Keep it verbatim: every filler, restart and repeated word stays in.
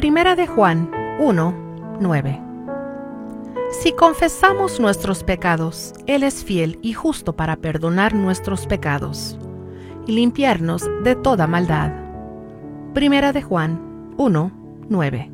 Primera de Juan uno, nueve. Si confesamos nuestros pecados, Él es fiel y justo para perdonar nuestros pecados y limpiarnos de toda maldad. Primera de Juan uno, nueve.